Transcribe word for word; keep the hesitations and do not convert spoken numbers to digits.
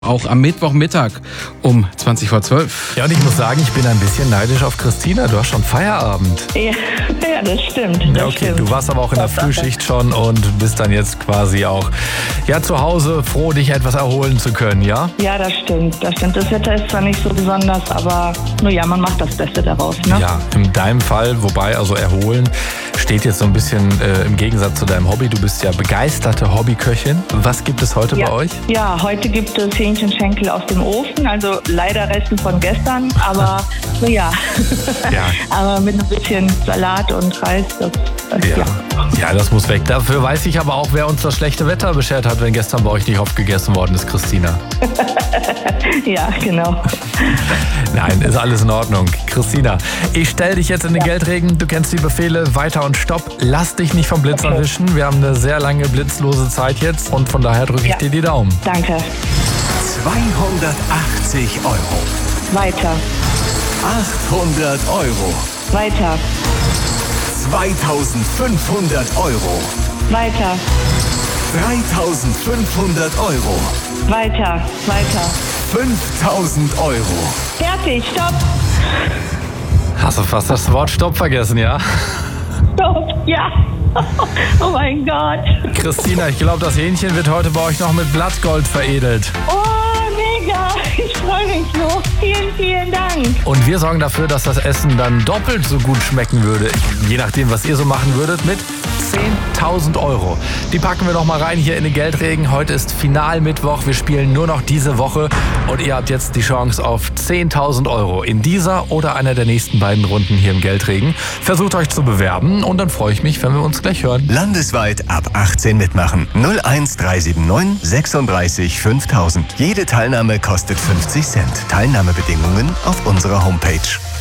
Auch am Mittwochmittag um zwanzig vor zwölf. Ja, und ich muss sagen, ich bin ein bisschen neidisch auf Christina. Du hast schon Feierabend. Ja, ja das stimmt. Das Ja, okay, stimmt. du warst aber auch in der Frühschicht schon und bist dann jetzt quasi auch ja, zu Hause froh, dich etwas erholen zu können, ja? Ja, das stimmt. Das stimmt. Das Wetter ist zwar nicht so besonders, aber nur ja, man macht das Beste daraus. Ne? Ja, in deinem Fall, wobei also erholen steht jetzt so ein bisschen äh, im Gegensatz zu deinem Hobby. Du bist ja begeisterte Hobbyköchin. Was gibt es heute ja. bei euch? Ja, heute gibt es Hähnchenschenkel aus dem Ofen, also leider Resten von gestern, aber so ja. Ja. Aber mit ein bisschen Salat und Reis, das, das Ja. ja. ja, das muss weg. Dafür weiß ich aber auch, wer uns das schlechte Wetter beschert hat, wenn gestern bei euch nicht aufgegessen worden ist, Christina. Ja, genau. Nein, ist alles in Ordnung. Christina, ich stelle dich jetzt in den Geldregen. Du kennst die Befehle, weiter und stopp. Lass dich nicht vom Blitz Okay. erwischen. Wir haben eine sehr lange blitzlose Zeit jetzt und von daher drücke ich Ja. dir die Daumen. Danke. zweihundertachtzig Euro. Weiter, achthundert Euro. weiter, zweitausendfünfhundert Euro. weiter, dreitausendfünfhundert Euro. weiter, weiter. fünftausend Euro. Fertig, stopp, Hast du fast das Wort Stopp vergessen, ja? stopp, ja. Oh mein Gott. Christina, ich glaube, das Hähnchen wird heute bei euch noch mit Blattgold veredelt. Oh, mega. Ich freue mich so. Vielen, vielen Dank. Und wir sorgen dafür, dass das Essen dann doppelt so gut schmecken würde. Je nachdem, was ihr so machen würdet, mit zehntausend Euro. Die packen wir noch mal rein hier in den Geldregen. Heute ist Finalmittwoch. Wir spielen nur noch diese Woche. Und ihr habt jetzt die Chance auf zehntausend Euro in dieser oder einer der nächsten beiden Runden hier im Geldregen. Versucht euch zu bewerben und dann freue ich mich, wenn wir uns gleich hören. Landesweit ab achtzehn mitmachen. null eins drei sieben neun sechsunddreißig fünftausend. Jede Teilnahme kostet fünfzig Cent. Teilnahmebedingungen auf unserer Homepage.